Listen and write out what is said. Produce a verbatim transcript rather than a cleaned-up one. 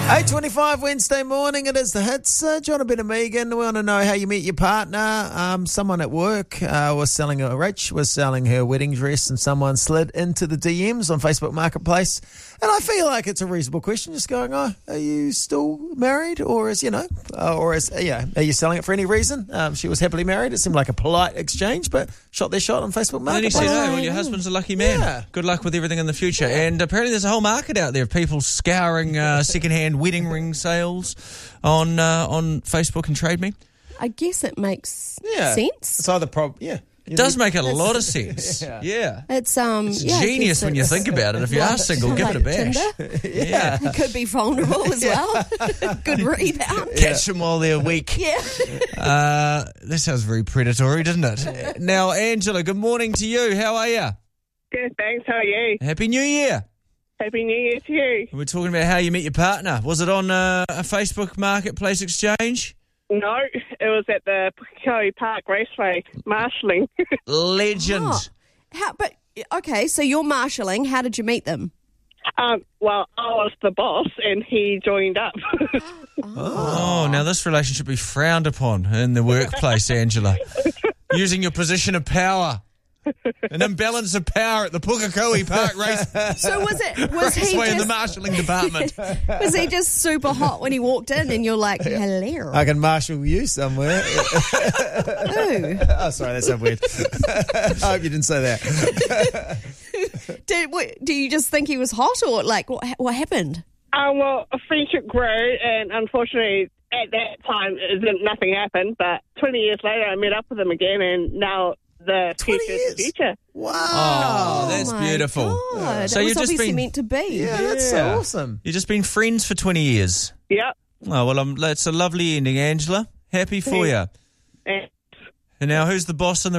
eight twenty-five Wednesday morning, it is the hits. Uh, Jonathan and Megan, we want to know how you met your partner. Um, someone at work uh, was selling, a Rach was selling her wedding dress and someone slid into the D Ms on Facebook Marketplace. And I feel like it's a reasonable question, just going, oh, are you still married? Or is, you know, uh, or is, yeah, are you selling it for any reason? Um, she was happily married. It seemed like a polite exchange, but shot their shot on Facebook And then he Marketplace. said, oh, well, your husband's a lucky man. Yeah. Good luck with everything in the future. And apparently there's a whole market out there of people scouring uh, second-hand wedding ring sales on uh, on Facebook and Trade Me. I guess it makes Yeah. sense. It's either prob, yeah. It does make a lot of sense. Yeah. Yeah. It's um, It's yeah, I genius guess when you it's think about it. If you like- are single, give like it a bash. Tinder. Yeah. It could be vulnerable as well. Good rebound. Catch them while they're weak. Yeah. Uh, that sounds very predatory, doesn't it? Now, Angela, good morning to you. How are you? Good, thanks. How are you? Happy New Year. Happy New Year to you. We're talking about how you met your partner. Was it on uh, a Facebook Marketplace exchange? No, it was at the Pukekohe Park Raceway, marshalling. Legend. Oh, how? But okay, so you're marshalling. How did you meet them? um, well, I was the boss and he joined up. Oh, now this relationship be frowned upon in the workplace, Angela. Using your position of power. An imbalance of power at the Pukekohe Park race. So was it? Was he Raceway in the just? marshalling department. Was he just super hot when he walked in, and you're like, "Hello"? I can marshal you somewhere. Ooh. Oh, sorry, that's so weird. I hope you didn't say that. Did what, do you just think he was hot, or like what? What happened? um, well, a friendship grew and unfortunately at that time it didn't, nothing happened, but twenty years later I met up with him again and now the twenty future is the years? future. Wow. Oh, that's my beautiful. God. So it you've was just obviously been- meant to be. Yeah, that's so Yeah. awesome. You've just been friends for twenty years. Yep. Oh, well, um, that's a lovely ending, Angela. Happy for you. And And now, who's the boss in the